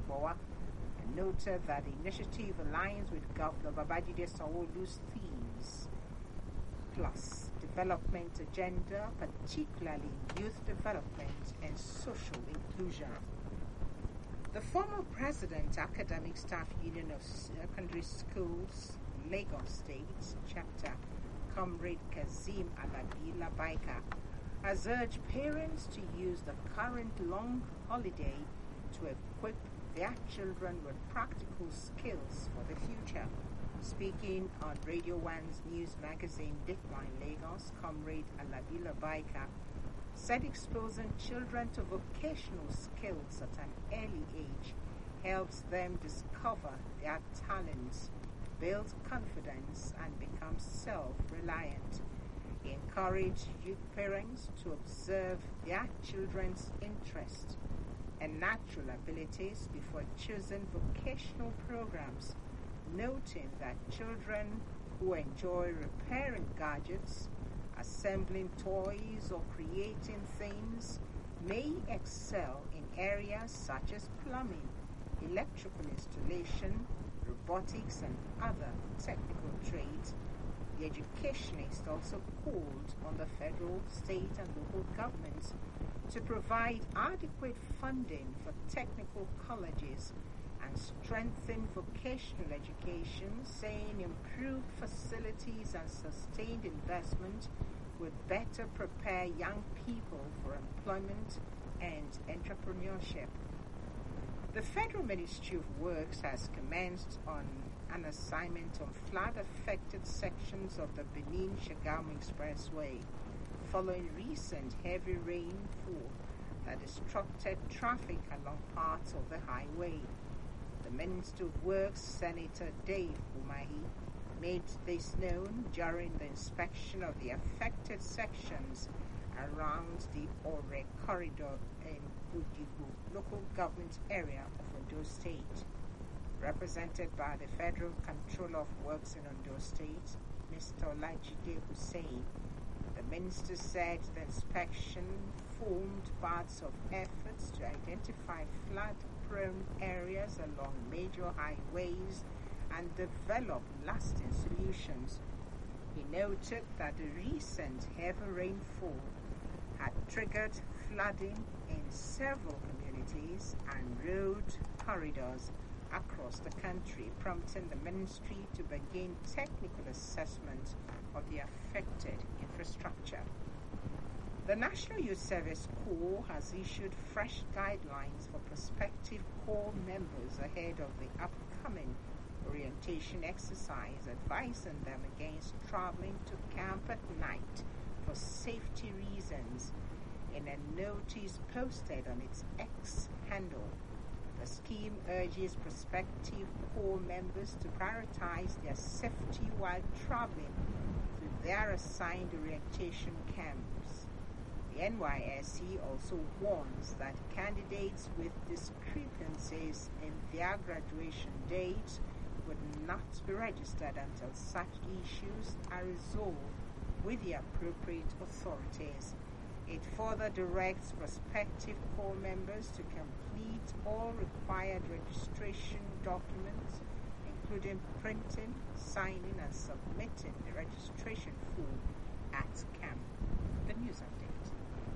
Boa, and noted that the initiative aligns with Governor Babajide Sanwo-Olu's themes, plus development agenda, particularly youth development and social inclusion. The former President, Academic Staff Union of Secondary Schools, Lagos State, Chapter, Comrade Kazim Alabi Labaika, has urged parents to use the current long holiday to equip their children with practical skills for the future. Speaking on Radio 1's news magazine Dateline Lagos, Comrade Alabi Labaika said exposing children to vocational skills at an early age helps them discover their talents, build confidence, and become self-reliant. He encouraged youth parents to observe their children's interests and natural abilities before choosing vocational programs, noting that children who enjoy repairing gadgets, assembling toys, or creating things may excel in areas such as plumbing, electrical installation, robotics, and other technical trades. The educationist also called on the federal, state, and local governments to provide adequate funding for technical colleges and strengthen vocational education, saying improved facilities and sustained investment would better prepare young people for employment and entrepreneurship. The Federal Ministry of Works has commenced on an assignment on flood-affected sections of the Benin-Shagamu Expressway following recent heavy rainfall that disrupted traffic along parts of the highway. The Minister of Works, Senator Dave Umahi, made this known during the inspection of the affected sections around the Ore corridor in Budigu local government area of Ondo State. Represented by the Federal Controller of Works in Ondo State, Mr. Olajide Hussein, the minister said the inspection formed parts of efforts to identify flood-prone areas along major highways and develop lasting solutions. He noted that the recent heavy rainfall had triggered flooding in several communities and road corridors across the country, prompting the ministry to begin technical assessment of the affected infrastructure. The National Youth Service Corps has issued fresh guidelines for prospective Corps members ahead of the upcoming orientation exercise, advising them against traveling to camp at night for safety reasons. In a notice posted on its X handle, the scheme urges prospective Corps members to prioritize their safety while traveling to their assigned orientation camps. The NYSC also warns that candidates with discrepancies in their graduation dates would not be registered until such issues are resolved with the appropriate authorities. It further directs prospective Corps members to complete all required registration documents, including printing, signing, and submitting the registration form at camp. The news update.